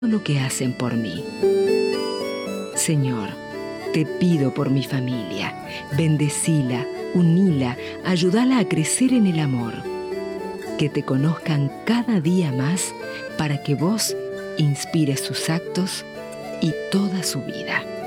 lo que hacen por mí. Señor, te pido por mi familia, bendecila, unila, ayúdala a crecer en el amor. Que te conozcan cada día más para que vos inspires sus actos y toda su vida.